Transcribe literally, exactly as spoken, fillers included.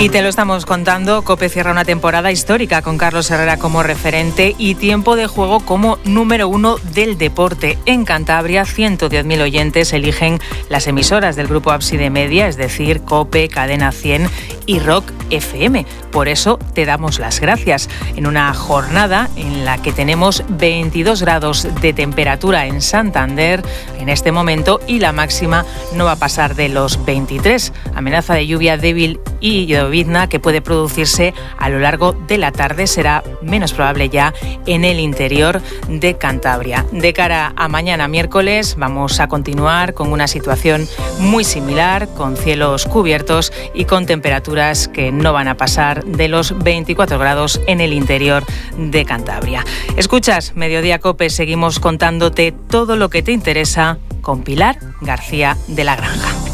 Y te lo estamos contando, COPE cierra una temporada histórica con Carlos Herrera como referente y Tiempo de Juego como número uno del deporte. En Cantabria, ciento diez mil oyentes eligen las emisoras del grupo Ábside Media, es decir, COPE, Cadena cien y Rock F M. Por eso te damos las gracias. En una jornada en la que tenemos veintidós grados de temperatura en Santander en este momento y la máxima no va a pasar de los veintitrés. Amenaza de lluvia débil y llovizna que puede producirse a lo largo de la tarde, será menos probable ya en el interior de Cantabria. De cara a mañana miércoles vamos a continuar con una situación muy similar, con cielos cubiertos y con temperaturas que no van a pasar de los veinticuatro grados en el interior de Cantabria. Escuchas Mediodía COPE, seguimos contándote todo lo que te interesa con Pilar García de la Granja.